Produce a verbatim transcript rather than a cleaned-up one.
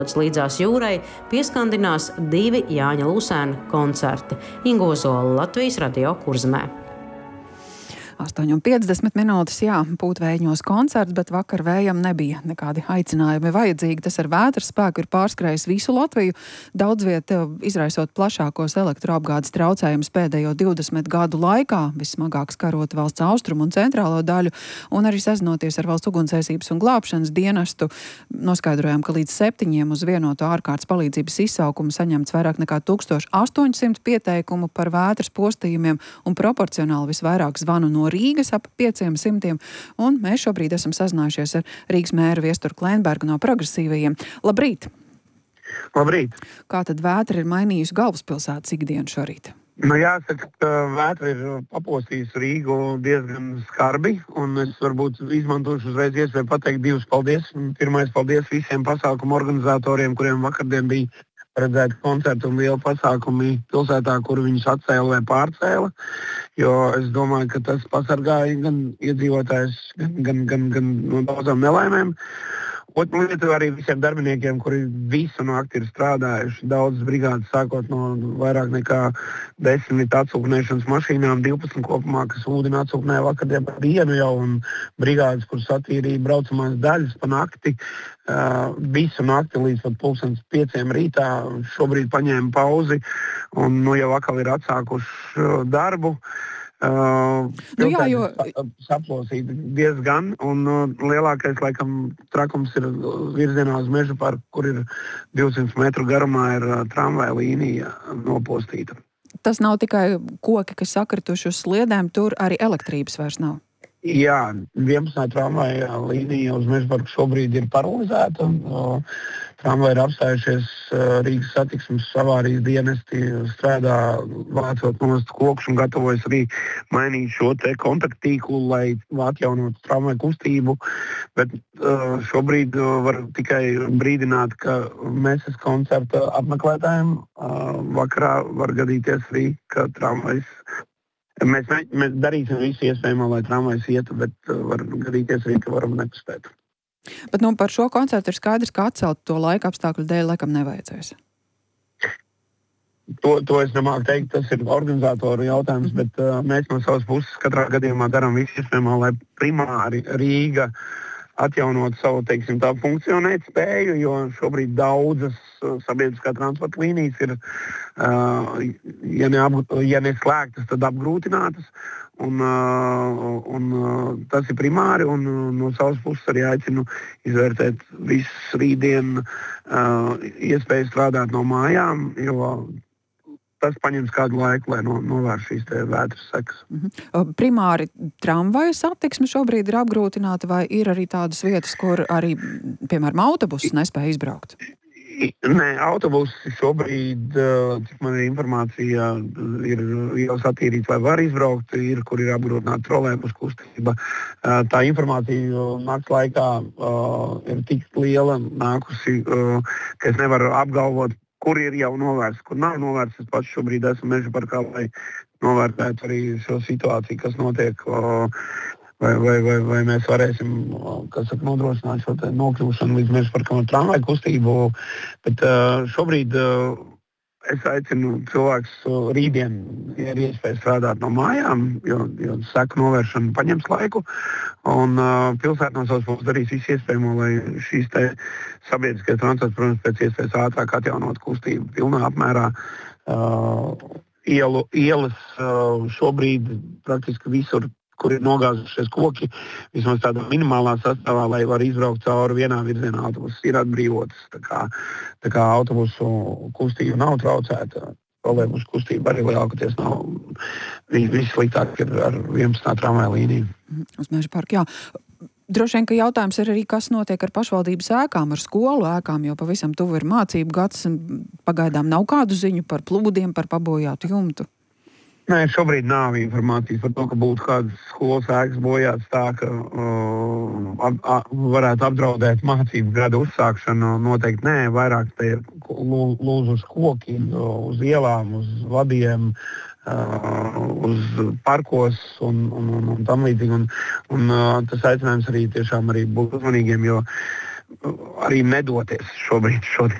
Līdzās jūrai pieskandinās divi Jāņa Lusēna koncerti Inga Ozola Latvijas radio Kurzemē. astoņi piecdesmit minūtes, jā, pūtvējiņos koncerts, bet vakar vējam nebija nekādi aicinājumi vajadzīgi. Tas ar vētras spēku ir pārskrējis visu Latviju, daudz viet izraisot plašākos elektroapgādes traucējumus pēdējo divdesmit gadu laikā, vismagāk skarot valsts austrumu un centrālo daļu, un arī sazinoties ar valsts ugunsdzēsības un glābšanas dienestu, noskaidrojām, ka līdz septiņiem uz vienoto ārkārtas palīdzības izsaukumu saņemts vairāk nekā tūkstoš astoņsimt pieteikumu par vētras postījumiem un proporcionāli visvairāk zvanu no Rīgas ap pieciem simtiem, un mēs šobrīd esam sazinājušies ar Rīgas mēru Viesturu Klēnbergu no Progresīvajiem. Labrīt! Labrīt! Kā tad vētra ir mainījusi galvaspilsētas ikdienu šorīt? Nu, jāsaka, ka vētra ir papostījusi Rīgu diezgan skarbi, un es varbūt izmantošu uzreiz iespēju pateikt divus paldies. Pirmais paldies visiem pasākumu organizatoriem, kuriem vakardien bija paredzēti koncerti un lieli pasākumi pilsētā, kur viņus atcēla vai pārcēla, jo es domāju, ka tas pasargāja gan iedzīvotājus, gan, gan, gan, gan no daudzām nelaimēm. Otra lieta arī visiem darbiniekiem, kuri visu nakti ir strādājuši, daudzas brigādes sākot no vairāk nekā desmit atsūknēšanas mašīnām, divpadsmit kopumā, kas ūdeni atsūknēja vakardien par dienu jau, un brigādes, kuras attīrīja braucamās daļas pa nakti, uh, visu nakti līdz pat pulkstens pieciem rītā, šobrīd paņēma pauzi, un nu, jau atkal ir atsākuši darbu. Uh, nu jā, jo... saplosīt diezgan, un uh, lielākais, laikam, trakums ir virzienā uz Meža parku, kur ir divsimt metru garumā ir uh, tramvaja līnija nopostīta. Tas nav tikai koki, kas sakrituši uz sliedēm, tur arī elektrības vairs nav. Jā, vienpadsmitā tramvaja līnija uz Meža parku šobrīd ir paralizēta. Uh, Tramvaji ir apstājušies, Rīgas satiksmes avārijas dienesti strādā vācot nost kokus un gatavojas arī mainīt šo te kontakttīklu, lai atjaunotu tramvaju kustību. Bet uh, šobrīd uh, var tikai brīdināt, ka Meses koncerta apmeklētājiem uh, vakarā var gadīties arī, ka tramvajs. Mēs, mēs darīsim visu iespējamo, lai tramvajs ietu, bet uh, var gadīties arī, ka varam nepaspēt. Bet nu, par šo koncertu ir skaidrs, ka atcelt to laika apstākļu dēļ laikam nevajadzēs. To, to es nemāku teikt, tas ir organizatoru jautājums, mm-hmm. bet uh, mēs no savas puses katrā gadījumā darām visu iespējamo, lai primāri Rīga atjaunot savu, teiksim, tā funkcionēt spēju, jo šobrīd daudzas uh, sabiedriskā transporta līnijas ir, uh, ja, ne ap, ja neslēgtas, tad apgrūtinātas. Un, uh, un uh, tas ir primāri, un uh, no savas puses arī aicinu izvērtēt visus rītdien uh, iespēju strādāt no mājām, jo tas paņems kādu laiku, lai no, novērš šīs te vētras sekas. Mm-hmm. Primāri tramvaju satiksme šobrīd ir apgrūtināta, vai ir arī tādas vietas, kur arī, piemēram, autobusus nespēja izbraukt? Nē, autobusi šobrīd, cik man ir informācija, ir ielas attīrīts, lai var izbraukt, ir, kur ir apgrūtināta trolēbus kustība. Tā informācija nakts laikā uh, ir tik liela nākusi, uh, ka es nevaru apgalvot, kur ir jau novērsts, kur nav novērsts. Es pats šobrīd esmu Meža parkā, lai novērtētu arī šo situāciju, kas notiek. Uh, Vai, vai, vai, vai mēs varēsim, kas saka, nodrošināt šo nokļūšanu līdz Meža parkam ar tramvaju kustību. Bet uh, šobrīd uh, es aicinu cilvēkus uh, rītdien, ja ir iespēja strādāt no mājām, jo, jo seku novēršana paņems laiku. Un uh, pilsēta no savas puses darīs visu iespējamo, lai šīs te sabiedriskais transports, protams, pēc iespējas ātrāk atjaunot kustību pilnā apmērā. Uh, ielu, ielas uh, šobrīd praktiski visur, kur ir nogāzušies koki, vismaz tādā minimālā sastāvā, lai var izbraukt cauri vienā virzienā. Autobuses ir atbrīvotas, tā kā, tā kā autobusu kustība nav traucēta. Problēmas kustība arī lielākoties nav. Viss sliktāk ir ar vienpadsmitā tramvaja līniju. Uz Meža parku, jā. Droši vien, ka jautājums ir arī, kas notiek ar pašvaldības ēkām, ar skolu ēkām, jo pavisam tuvu ir mācību gads, pagaidām nav kādu ziņu par plūdiem, par pabojātu jumtu. Nē, šobrīd nav informācijas par to, ka būtu kādas skolas ēkas bojātas tā, ka uh, ap, ap, varētu apdraudēt mācību gada uzsākšanu. Noteikti nē, vairāk te ir lūzuši koki uz ielām, uz vadiem, uh, uz parkos un, un, un, un tam līdzīgi. Un, un uh, tas aicinājums arī tiešām arī būt uzmanīgiem, jo arī nedoties šobrīd, šodien,